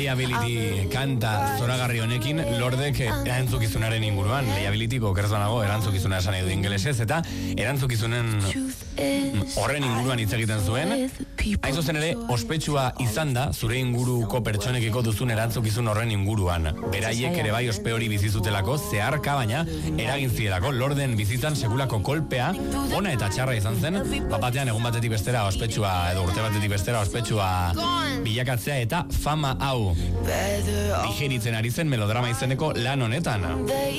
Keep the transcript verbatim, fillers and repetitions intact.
Liability kanta zoragarri honekin Lordek erantzukizunaren inguruan. Liabilityko kerzanago erantzukizuna esan edo ingelesez, eta erantzukizunen horren inguruan hitz egiten zuen. Hain zuzen ere, ospetsua izan da zure inguruko pertsonekiko duzun erantzukizun horren inguruan. Beraiek ere bai ospe hori bizizutelako, zeharka baina eragin zielako. Lorden bizitzan sekulako kolpea ona eta txarra izan zen, bapatean egun batetik bestera ospetsua edo urte batetik bestera ospetsua bilakatzea, eta fama hau digeritzen ari zen melodrama izeneko lan honetan.